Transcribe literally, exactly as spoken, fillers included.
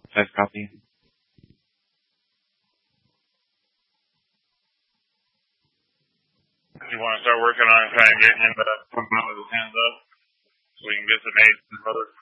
Size copy. You want to start working on trying to get him to come out with his hands up so we can get some aids to his brother?